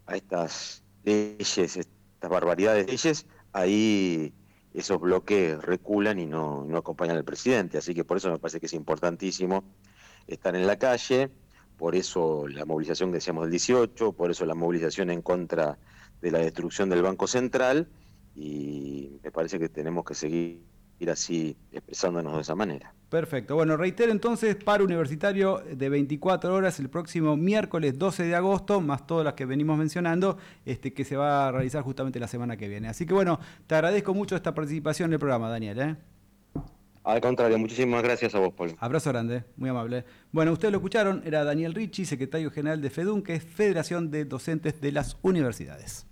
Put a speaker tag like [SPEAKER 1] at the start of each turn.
[SPEAKER 1] a estas leyes, estas barbaridades de leyes, ahí esos bloques reculan y no acompañan al presidente. Así que por eso me parece que es importantísimo estar en la calle, por eso la movilización que decíamos del 18, por eso la movilización en contra de la destrucción del Banco Central, y me parece que tenemos que seguir así expresándonos de esa manera.
[SPEAKER 2] Perfecto. Bueno, reitero entonces, paro universitario de 24 horas el próximo miércoles 12 de agosto, más todas las que venimos mencionando, que se va a realizar justamente la semana que viene. Así que bueno, te agradezco mucho esta participación en el programa, Daniel.
[SPEAKER 1] Al contrario, muchísimas gracias a vos, Pablo.
[SPEAKER 2] Abrazo grande, muy amable. Bueno, ustedes lo escucharon, era Daniel Ricci, secretario general de FEDUN, que es Federación de Docentes de las Universidades.